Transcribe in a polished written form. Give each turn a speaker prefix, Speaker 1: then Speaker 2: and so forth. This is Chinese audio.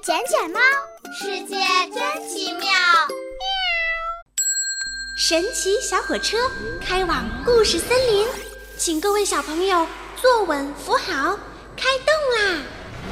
Speaker 1: 捡捡猫，
Speaker 2: 世界真奇妙。
Speaker 3: 神奇小火车开往故事森林，请各位小朋友坐稳扶好，开动啦！